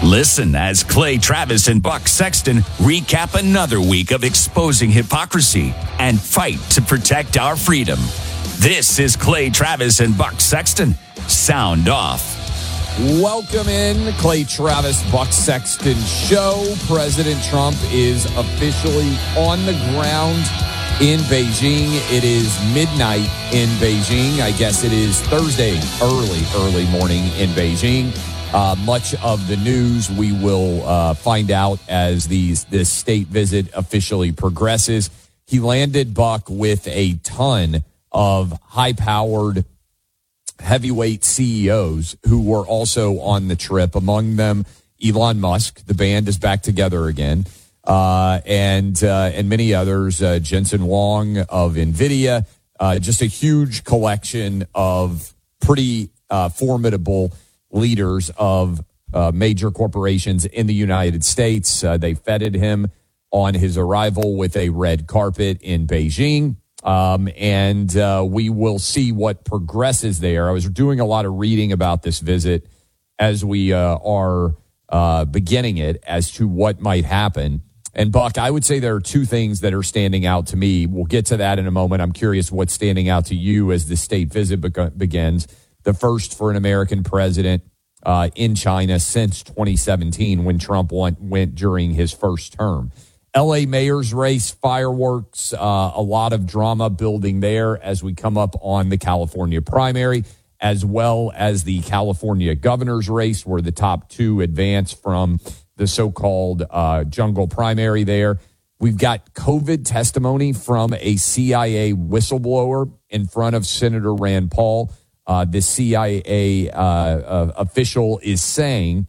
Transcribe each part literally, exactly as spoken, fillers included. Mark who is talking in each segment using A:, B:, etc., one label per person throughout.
A: Listen as Clay Travis and Buck Sexton recap another week of exposing hypocrisy and fight to protect our freedom. This is Clay Travis and Buck Sexton. Sound off.
B: Welcome in, Clay Travis, Buck Sexton Show. President Trump is officially on the ground in Beijing. It is midnight in Beijing. I guess it is Thursday, early, early morning in Beijing. Uh, much of the news we will uh, find out as these this state visit officially progresses. He landed, Buck, with a ton of high-powered heavyweight C E Os who were also on the trip. Among them, Elon Musk. The band is back together again. Uh, and uh, and many others, uh, Jensen Huang of NVIDIA. Uh, just a huge collection of pretty uh, formidable leaders of uh, major corporations in the United States. Uh, they feted him on his arrival with a red carpet in Beijing. Um, and uh, we will see what progresses there. I was doing a lot of reading about this visit as we uh, are uh, beginning it as to what might happen. And, Buck, I would say there are two things that are standing out to me. We'll get to that in a moment. I'm curious what's standing out to you as the state visit be- begins. The first for an American president uh, in China since twenty seventeen when Trump went, went during his first term. L A mayor's race, fireworks, uh, a lot of drama building there as we come up on the California primary, as well as the California governor's race, where the top two advance from the so-called uh, jungle primary there. We've got COVID testimony from a C I A whistleblower in front of Senator Rand Paul. Uh, the C I A uh, uh, official is saying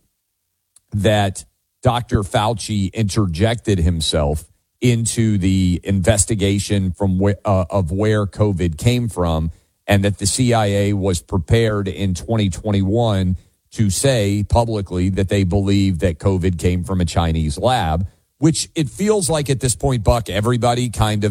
B: that Doctor Fauci interjected himself into the investigation from wh- uh, of where COVID came from, and that the C I A was prepared in twenty twenty-one to say publicly that they believe that COVID came from a Chinese lab, which it feels like at this point, Buck, everybody kind of